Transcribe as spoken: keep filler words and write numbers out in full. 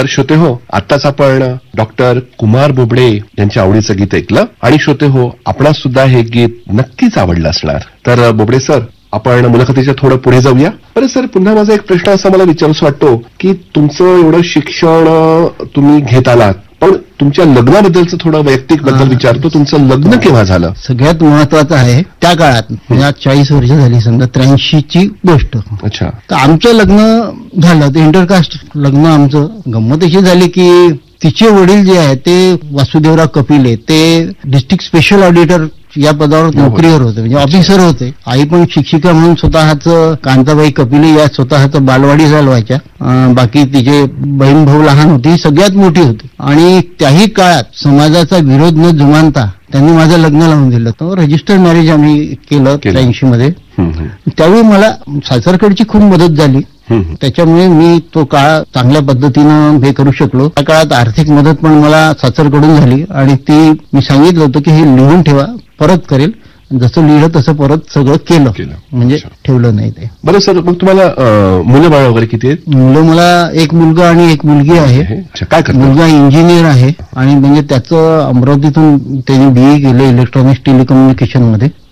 तर श्रोते हो, आत्ताच आपण डॉक्टर कुमार बोबडे यांच्या आवडीचं गीत ऐकलं आणि श्रोते हो, आपणास सुद्धा हे गीत नक्कीच आवडलं असणार. तर बोबडे सर, आपण मुलाखतीच्या थोडं पुढे जाऊया. बरं सर, पुन्हा माझा एक प्रश्न असा मला विचारूसा वाटतो की तुमचं एवढं शिक्षण तुम्ही घेत आलात, पण तुमच्या लग्नाबद्दलचं थोडं वैयक्तिक बद्दल विचारतो. तुमचं लग्न केव्हा झालं? सगळ्यात महत्वाचं आहे त्या काळात, म्हणजे चाळीस वर्ष झाली समजा, त्र्याऐंशी ची गोष्ट. अच्छा. तर आमचं लग्न झालं, ते इंटरकास्ट लग्न आमचं. गंमत अशी झाली की तिचे वडील जे आहे ते वासुदेवराव कपिले, ते डिस्ट्रिक्ट स्पेशल ऑडिटर या पदावर नोकरीवर होते, म्हणजे ऑफिसर होते. आई पण शिक्षिका म्हणून स्वतःचं, कांताबाई कपिले या स्वतःचं बालवाडी चालवायच्या. बाकी तिचे बहीण भाऊ लहान होती, सगळ्यात मोठी होती. आणि त्याही काळात समाजाचा विरोध न जुमानता त्यांनी माझं लग्न लावून दिलं. तर रजिस्टर मॅरेज आम्ही केलं त्र्याऐंशी मध्ये. त्यावेळी मला सासरकडची खूप मदत झाली, त्याच्यामुळे मी तो काळ चांगल्या पद्धतीनं हे करू शकलो. त्या काळात आर्थिक मदत पण मला सासरकडून झाली आणि ती मी सांगितलं होतं की हे लिहून ठेवा, परत करेल. जसं लिहिलं तसं परत सगळं केलं, म्हणजे ठेवलं नाही ते. बरं सर, मग तुम्हाला मुलं बाळ वगैरे किती आहेत? मुलं मला एक मुलगा आणि एक मुलगी आहे. काय करतो? मुलगा इंजिनियर आहे आणि म्हणजे त्याचं अमरावतीतून त्यांनी बीए केलं इलेक्ट्रॉनिक्स टेलिकम्युनिकेशन मध्ये.